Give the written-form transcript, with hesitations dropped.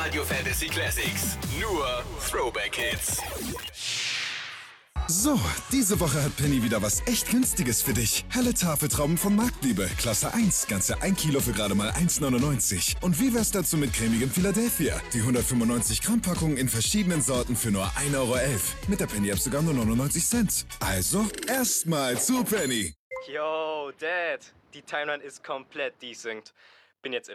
Radio Fantasy Classics. Nur Throwback Hits. So, diese Woche hat Penny wieder was echt Günstiges für dich. Helle Tafeltrauben von Marktliebe, Klasse 1, ganze 1 Kilo für gerade mal 1,99. Und wie wär's dazu mit cremigem Philadelphia? Die 195 Gramm Packung in verschiedenen Sorten für nur 1,11 Euro. Mit der Penny App sogar nur 99 Cent. Also, erstmal zu Penny. Yo, Dad, die Timeline ist komplett desynced. Bin jetzt in